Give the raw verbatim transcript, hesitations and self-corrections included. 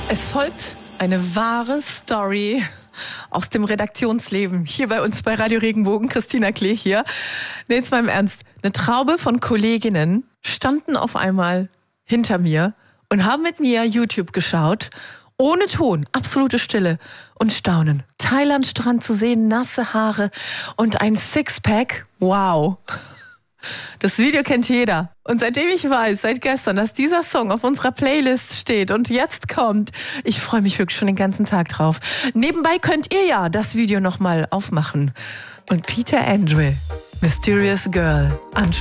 Es folgt eine wahre Story aus dem Redaktionsleben. Hier bei uns bei Radio Regenbogen, Christina Klee hier. Nee, jetzt mal im Ernst. Eine Traube von Kolleginnen standen auf einmal hinter mir und haben mit mir YouTube geschaut. Ohne Ton, absolute Stille und Staunen. Thailand-Strand zu sehen, nasse Haare und ein Sixpack. Wow. Das Video kennt jeder. Und seitdem ich weiß, seit gestern, dass dieser Song auf unserer Playlist steht und jetzt kommt, ich freue mich wirklich schon den ganzen Tag drauf. Nebenbei könnt ihr ja das Video nochmal aufmachen und Peter Andre, Mysterious Girl, anschauen.